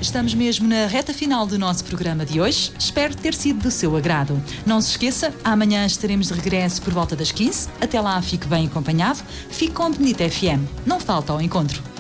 Estamos mesmo na reta final do nosso programa de hoje. Espero ter sido do seu agrado. Não se esqueça, amanhã estaremos de regresso por volta das 15. Até lá, fique bem acompanhado. Fique com a Benita FM. Não falta ao encontro.